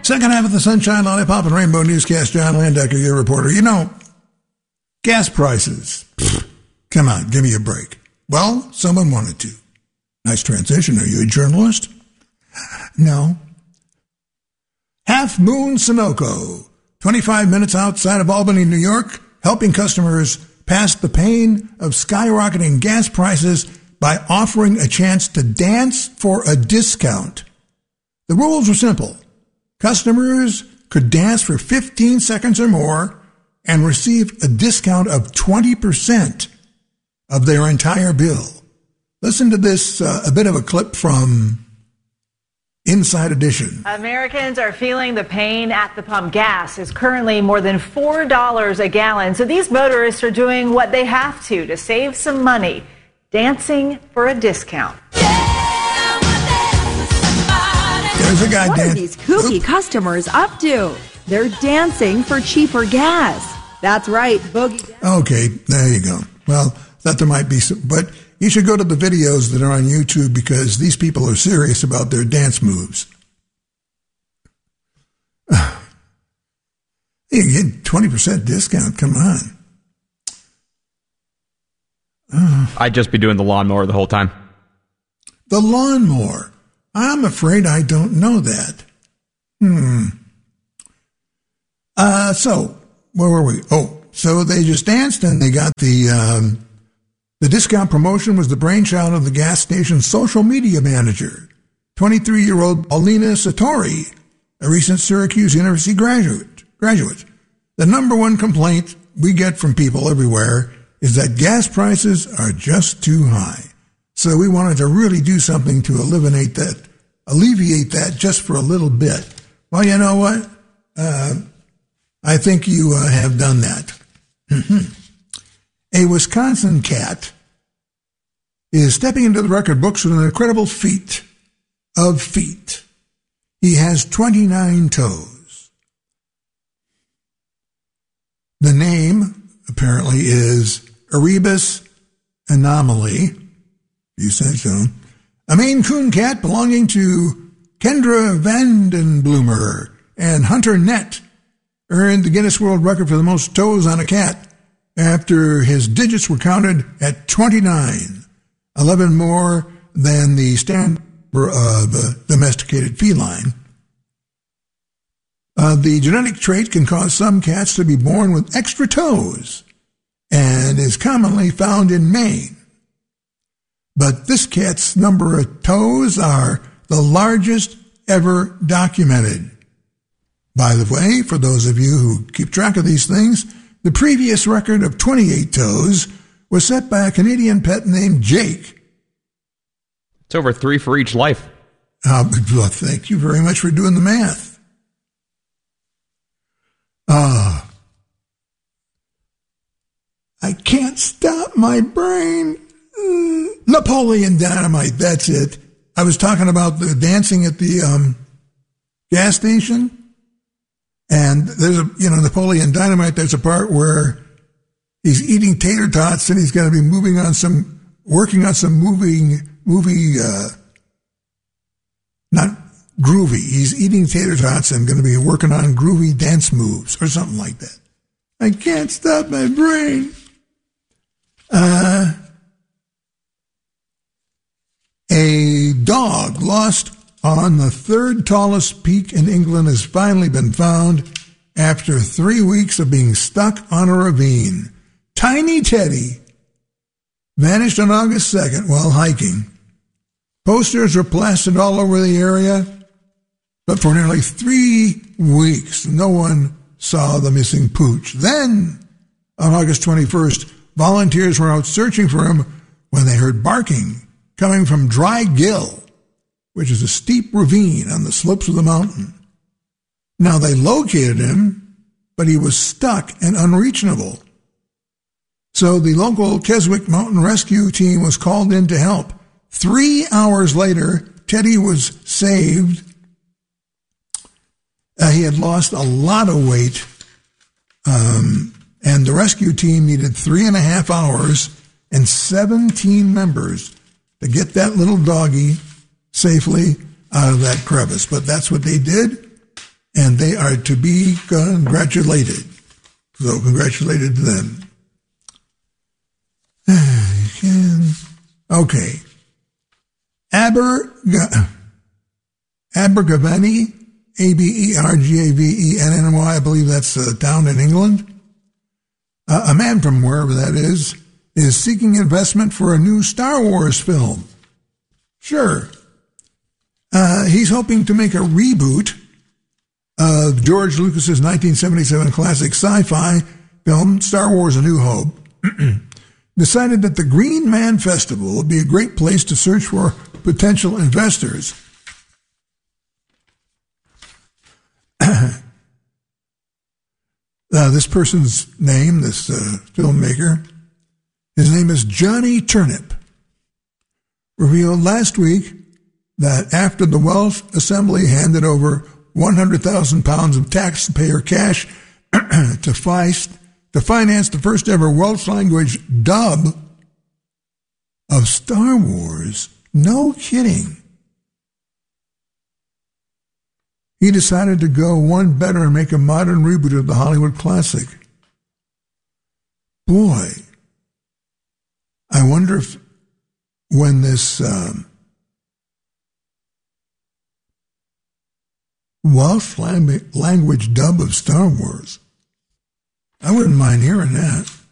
Second half of the Sunshine, Lollipop, and Rainbow Newscast. John Landecker, your reporter. You know, gas prices. Come on, give me a break. Well, someone wanted to. Nice transition. Are you a journalist? No. Half Moon Sunoco, 25 minutes outside of Albany, New York, helping customers pass the pain of skyrocketing gas prices by offering a chance to dance for a discount. The rules were simple. Customers could dance for 15 seconds or more and receive a discount of 20% of their entire bill. Listen to this, a bit of a clip from Inside Edition. Americans are feeling the pain at the pump. Gas is currently more than $4 a gallon. So these motorists are doing what they have to save some money, dancing for a discount. There's a guy What are these kooky customers up to? They're dancing for cheaper gas. That's right, Boogie. Okay, there you go. Well, thought there might be some, but you should go to the videos that are on YouTube because these people are serious about their dance moves. You get 20% discount. Come on. I'd just be doing the lawnmower the whole time. The lawnmower. I'm afraid I don't know that. So, where were we? Oh, so they just danced and they got the discount promotion was the brainchild of the gas station's social media manager, 23-year-old Paulina Sartori, a recent Syracuse University graduate. The number one complaint we get from people everywhere is that gas prices are just too high. So we wanted to really do something to alleviate that just for a little bit. Well, you know what? I think you have done that. A Wisconsin cat is stepping into the record books with an incredible feat of feet. He has 29 toes. The name, apparently, is Erebus Anomaly. You said so. A Maine Coon cat belonging to Kendra Vandenbloomer and Hunter Nett earned the Guinness World Record for the most toes on a cat after his digits were counted at 29, 11 more than the standard of a domesticated feline. The genetic trait can cause some cats to be born with extra toes and is commonly found in Maine. But this cat's number of toes are the largest ever documented. By the way, for those of you who keep track of these things, the previous record of 28 toes was set by a Canadian pet named Jake. It's over 3 for each life. Well, thank you very much for doing the math. I can't stop my brain. Napoleon Dynamite, that's it. I was talking about the dancing at the gas station. And there's Napoleon Dynamite, there's a part where he's eating tater tots and he's going to be working on some movie, not groovy. He's eating tater tots and going to be working on groovy dance moves or something like that. I can't stop my brain. A dog lost on the third tallest peak in England has finally been found after 3 weeks of being stuck on a ravine. Tiny Teddy vanished on August 2nd while hiking. Posters were plastered all over the area, but for nearly 3 weeks, no one saw the missing pooch. Then, on August 21st, volunteers were out searching for him when they heard barking coming from Dry Gill, which is a steep ravine on the slopes of the mountain. Now, they located him, but he was stuck and unreachable. So the local Keswick Mountain Rescue team was called in to help. 3 hours later, Teddy was saved. He had lost a lot of weight, and the rescue team needed 3.5 hours and 17 members to get that little doggy safely out of that crevice. But that's what they did, and they are to be congratulated. So congratulated to them. Okay. Abergavenny, Abergavenny, I believe that's a town in England. A man from wherever that is seeking investment for a new Star Wars film. Sure. He's hoping to make a reboot of George Lucas's 1977 classic sci-fi film, Star Wars: A New Hope. Decided that the Green Man Festival would be a great place to search for potential investors. This person's name, this filmmaker, his name is Johnny Turnip, revealed last week that after the Welsh Assembly handed over £100,000 of taxpayer cash to finance the first ever Welsh language dub of Star Wars, no kidding, he decided to go one better and make a modern reboot of the Hollywood classic. Boy, I wonder if when this Welsh language dub of Star Wars, I wouldn't mind hearing that.